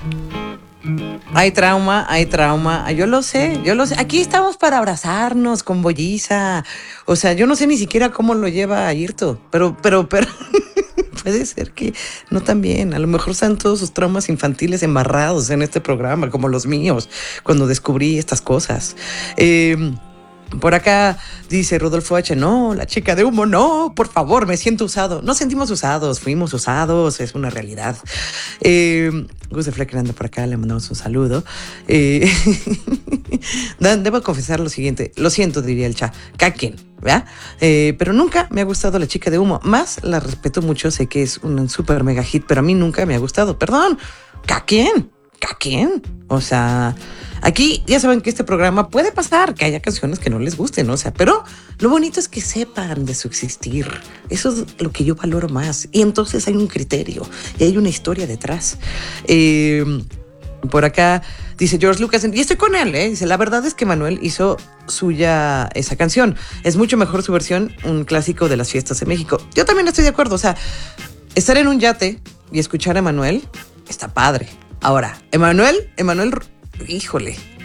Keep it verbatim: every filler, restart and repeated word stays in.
Hay trauma, hay trauma. Yo lo sé, yo lo sé. Aquí estamos para abrazarnos con bolliza. O sea, yo no sé ni siquiera cómo lo lleva Ayrton, pero, pero, pero puede ser que no tan bien. A lo mejor están todos sus traumas infantiles embarrados en este programa, como los míos, cuando descubrí estas cosas. Eh, Por acá dice Rodolfo H. No, la chica de humo, no, por favor, me siento usado. Nos sentimos usados, fuimos usados, es una realidad. Eh, Gus de Flecker anda por acá, le mandamos un saludo. Eh, debo confesar lo siguiente, lo siento, diría el Cha, caquen, ¿verdad? Eh, pero nunca me ha gustado la chica de humo. Más la respeto mucho, sé que es un super mega hit, pero a mí nunca me ha gustado. Perdón, caquen, caquen. O sea, aquí ya saben que este programa puede pasar que haya canciones que no les gusten, ¿no? O sea, pero lo bonito es que sepan de su existir. Eso es lo que yo valoro más. Y entonces hay un criterio y hay una historia detrás. Eh, por acá dice George Lucas, y estoy con él, ¿eh? Dice, la verdad es que Manuel hizo suya esa canción. Es mucho mejor su versión, un clásico de las fiestas de México. Yo también estoy de acuerdo. O sea, estar en un yate y escuchar a Manuel está padre. Ahora, Emanuel, Emanuel, híjole,